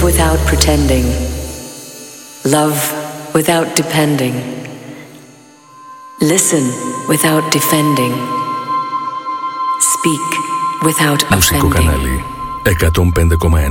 without pretending. Love without depending. Listen without defending. Speak without Μουσικό offending. κανάλι 105,1